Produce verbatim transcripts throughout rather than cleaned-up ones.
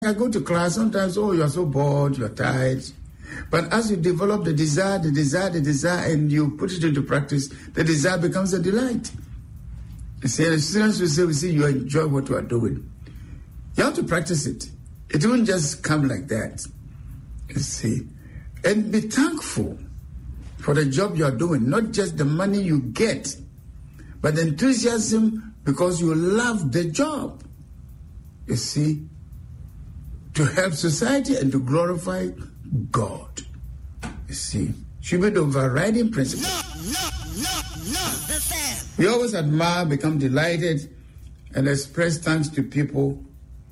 I go to class, sometimes, oh, you're so bored, you're tired. But as you develop the desire, the desire, the desire, and you put it into practice, the desire becomes a delight. You see, and as soon as you say, we see, you enjoy what you are doing. You have to practice it. It won't just come like that. You see. And be thankful for the job you are doing, not just the money you get, but the enthusiasm because you love the job. You see. To help society and to glorify God. You see, should be the overriding principle. No, no, no, no, the fan. We always admire, become delighted, and express thanks to people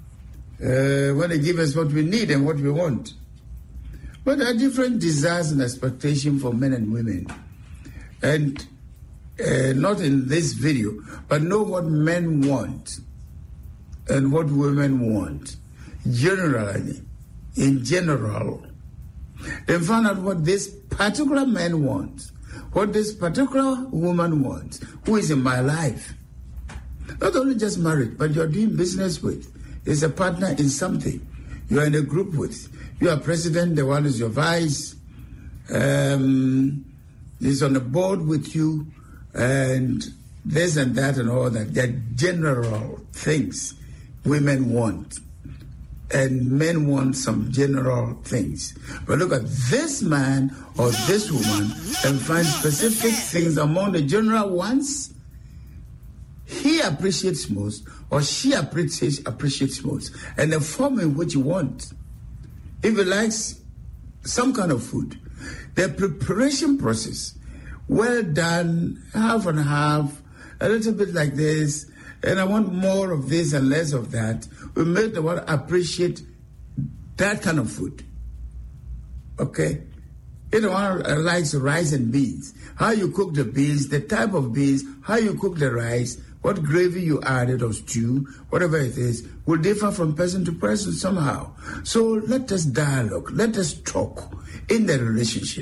uh, when they give us what we need and what we want. But there are different desires and expectations for men and women. And uh, not in this video, but know what men want and what women want. Generally, in general, then find out what this particular man wants, what this particular woman wants, who is in my life. Not only just married, but you're doing business with, is a partner in something. You're in a group with. You are president, the one is your vice, um, is on the board with you, and this and that and all that. They're general things women want. And men want some general things. But look at this man or this woman and find specific things among the general ones he appreciates most or she appreciates appreciates most. And the form in which you want. If he likes some kind of food, the preparation process, well done, half and half, a little bit like this, and I want more of this and less of that, we make the one appreciate that kind of food. Okay? If the one likes rice and beans, how you cook the beans, the type of beans, how you cook the rice, what gravy you added or stew, whatever it is, will differ from person to person somehow. So let us dialogue, let us talk in the relationship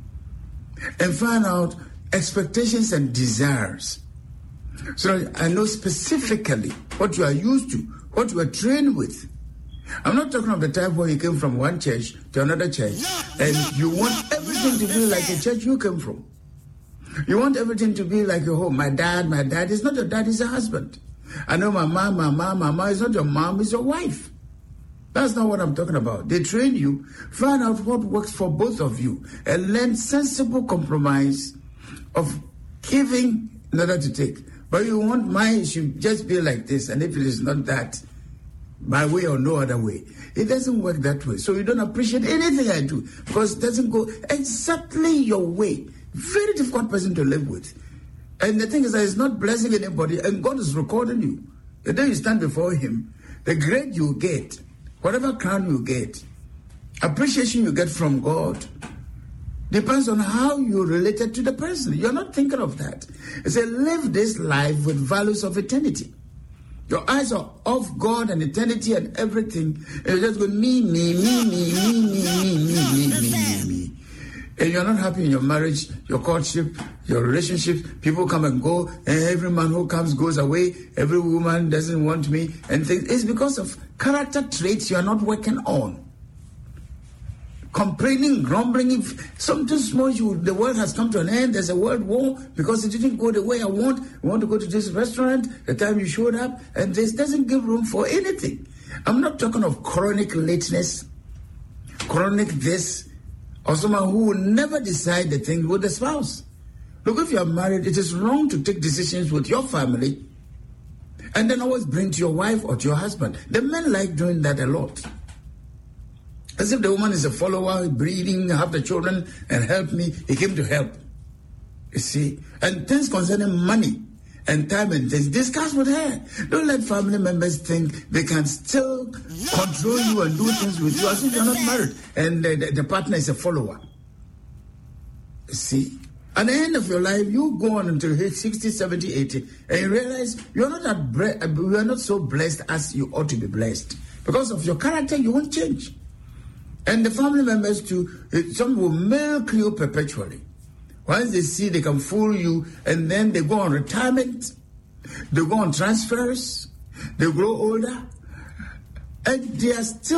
and find out expectations and desires. So I know specifically what you are used to, what you are trained with. I'm not talking of the type where you came from one church to another church and you want everything to be like a church you came from. You want everything to be like your home. My dad, my dad is not your dad, he's a husband. I know my mom, my mom, my mom is not your mom, it's your wife. That's not what I'm talking about. They train you, find out what works for both of you, and learn sensible compromise of giving in order to take. But you want mine should just be like this, and if it is not that, my way or no other way. It doesn't work that way. So you don't appreciate anything I do because it doesn't go exactly your way. Very difficult person to live with. And the thing is that it's not blessing anybody, and God is recording you. The day you stand before him, the grade you get, whatever crown you get, appreciation you get from God, depends on how you related to the person. You're not thinking of that. It's a live this life with values of eternity. Your eyes are off God and eternity and everything. And you just go me, me, me, me, me, me, me, me, me, me, me, me. And you're not happy in your marriage, your courtship, your relationship. People come and go, and every man who comes goes away. Every woman doesn't want me, and things. It's because of character traits you are not working on. Complaining, grumbling, if something small, you, the world has come to an end, there's a world war because it didn't go the way I want. I want to go to this restaurant, the time you showed up, and this doesn't give room for anything. I'm not talking of chronic lateness, chronic this, or someone who will never decide the thing with the spouse. Look, if you are married, it is wrong to take decisions with your family and then always bring to your wife or to your husband. The men like doing that a lot. As if the woman is a follower, breeding, have the children, and help me. He came to help. You see? And things concerning money and time and things, discuss with her. Don't let family members think they can still control you and do things with you as if you're not married and the, the, the partner is a follower. You see? At the end of your life, you go on until age sixty, seventy, eighty, and you realize you're not, at bre- you are not so blessed as you ought to be blessed. Because of your character, you won't change. And the family members too, some will milk you perpetually. Once they see they can fool you, and then they go on retirement, they go on transfers, they grow older, And they are still